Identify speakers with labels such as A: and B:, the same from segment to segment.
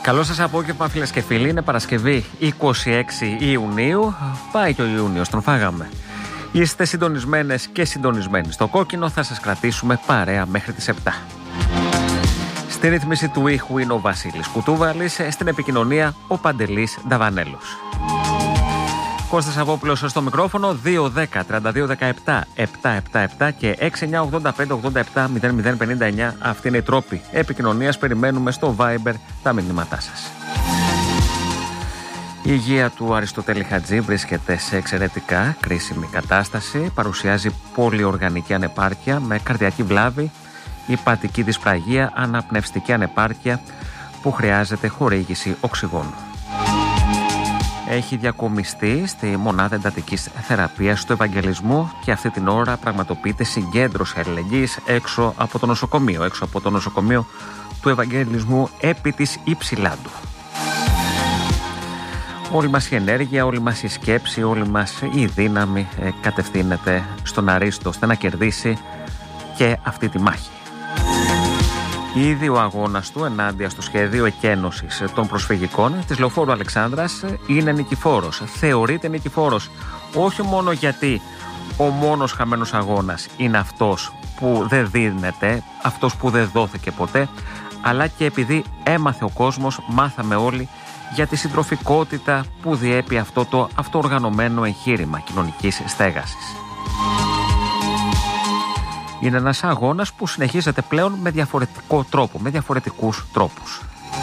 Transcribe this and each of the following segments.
A: Καλό σας απόγευμα, φίλες και φίλοι. Είναι Παρασκευή 26 Ιουνίου. Πάει και ο Ιούνιος, τον φάγαμε. Είστε συντονισμένες και συντονισμένοι στο κόκκινο. Θα σας κρατήσουμε παρέα μέχρι τις 7. Στη ρύθμιση του ήχου είναι ο Βασίλης Κουτούβαλης. Στην επικοινωνία ο Παντελής Νταβανέλος. Κώστας Αβόπουλος στο μικρόφωνο. 2-10-32-17-777 και 6-9-85-87-00-59. Αυτή είναι η τρόπη επικοινωνίας. Περιμένουμε στο Viber τα μηνύματά σας. Η υγεία του Αριστοτέλη Χατζή βρίσκεται σε εξαιρετικά κρίσιμη κατάσταση. Παρουσιάζει πολυοργανική ανεπάρκεια με καρδιακή βλάβη, υπατική δυσπραγία, αναπνευστική ανεπάρκεια που χρειάζεται χορήγηση οξυγόνου. Έχει διακομιστεί στη μονάδα εντατικής θεραπείας του Ευαγγελισμού και αυτή την ώρα πραγματοποιείται συγκέντρωση αλληλεγγύης έξω από το νοσοκομείο του Ευαγγελισμού επί της Υψηλάντου. Όλη μας η ενέργεια, όλη μας η σκέψη, όλη μας η δύναμη κατευθύνεται στον Αρίστο ώστε να κερδίσει και αυτή τη μάχη. Ήδη ο αγώνας του ενάντια στο σχέδιο εκένωσης των προσφυγικών της Λεωφόρου Αλεξάνδρας είναι νικηφόρος. Θεωρείται νικηφόρος όχι μόνο γιατί ο μόνος χαμένος αγώνας είναι αυτός που δεν δίνεται, αυτός που δεν δόθηκε ποτέ, αλλά και επειδή έμαθε ο κόσμος, μάθαμε όλοι για τη συντροφικότητα που διέπει αυτό το αυτοοργανωμένο εγχείρημα κοινωνικής στέγασης. Είναι ένας αγώνας που συνεχίζεται πλέον με διαφορετικό τρόπο, με διαφορετικούς τρόπους.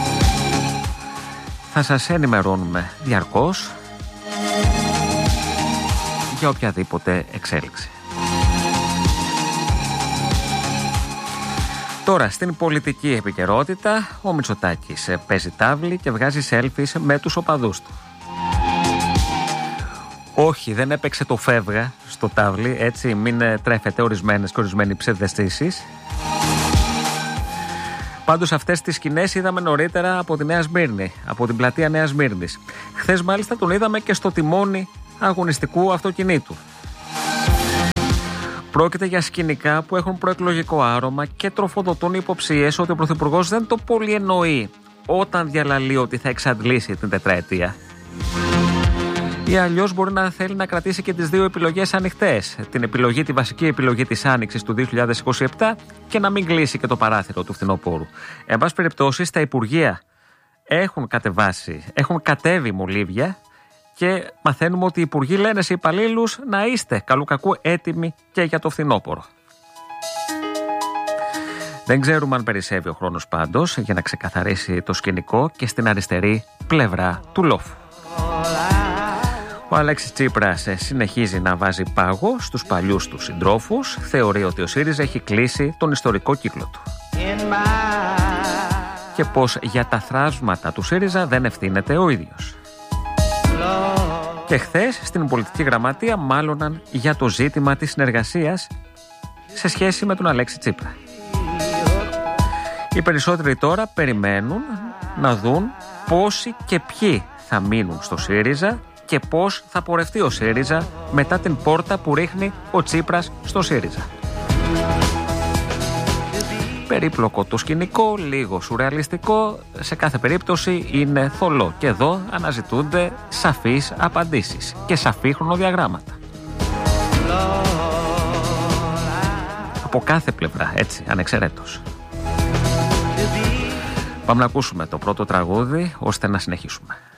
A: Θα σας ενημερώνουμε διαρκώς για οποιαδήποτε εξέλιξη. Τώρα, στην πολιτική επικαιρότητα, ο Μητσοτάκης παίζει τάβλη και βγάζει selfies με τους οπαδούς του. Όχι, δεν έπαιξε το φεύγα στο τάβλι, έτσι μην τρέφετε ορισμένες και ορισμένοι ψευδαισθήσεις. Πάντως αυτές τις σκηνές είδαμε νωρίτερα από τη Νέα Σμύρνη, από την πλατεία Νέας Σμύρνης. Χθες μάλιστα τον είδαμε και στο τιμόνι αγωνιστικού αυτοκινήτου. Πρόκειται για σκηνικά που έχουν προεκλογικό άρωμα και τροφοδοτούν υποψίες ότι ο Πρωθυπουργός δεν το πολύ εννοεί όταν διαλαλεί ότι θα εξαντλήσει την τετραετία. Ή αλλιώς μπορεί να θέλει να κρατήσει και τις δύο επιλογές ανοιχτές. Τη βασική επιλογή της άνοιξης του 2027 και να μην κλείσει και το παράθυρο του φθινοπόρου. Εν πάση περιπτώσει, στα Υπουργεία έχουν κατέβει μολύβια και μαθαίνουμε ότι οι υπουργοί λένε σε υπαλλήλους να είστε καλού κακού έτοιμοι και για το φθινόπωρο. Δεν ξέρουμε αν περισσεύει ο χρόνος πάντως για να ξεκαθαρίσει το σκηνικό και στην αριστερή πλευρά του λόφου. Ο Αλέξης Τσίπρας συνεχίζει να βάζει πάγο στους παλιούς του συντρόφους. Θεωρεί ότι ο ΣΥΡΙΖΑ έχει κλείσει τον ιστορικό κύκλο του. Και πως για τα θράσματα του ΣΥΡΙΖΑ δεν ευθύνεται ο ίδιος. Και χθες στην πολιτική γραμματεία μάλωναν για το ζήτημα της συνεργασίας σε σχέση με τον Αλέξη Τσίπρα. Οι περισσότεροι τώρα περιμένουν να δουν πόσοι και ποιοι θα μείνουν στο ΣΥΡΙΖΑ και πώς θα πορευτεί ο ΣΥΡΙΖΑ μετά την πόρτα που ρίχνει ο Τσίπρας στο ΣΥΡΙΖΑ. Περίπλοκο το σκηνικό, λίγο σουρεαλιστικό, σε κάθε περίπτωση είναι θολό και εδώ αναζητούνται σαφείς απαντήσεις και σαφή χρονοδιαγράμματα. Από κάθε πλευρά, έτσι, ανεξαιρέτως. Πάμε να ακούσουμε το πρώτο τραγούδι ώστε να συνεχίσουμε.